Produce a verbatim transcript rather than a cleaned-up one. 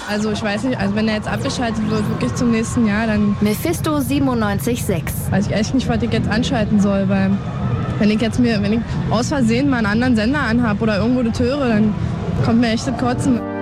Also ich weiß nicht, also wenn er jetzt abgeschaltet wird, wirklich zum nächsten Jahr, dann Mephisto siebenundneunzig Komma sechs. weiß ich echt nicht, was ich jetzt anschalten soll, weil wenn ich jetzt mir, wenn ich aus Versehen mal einen anderen Sender anhab oder irgendwo das höre, dann kommt mir echt das Kotzen.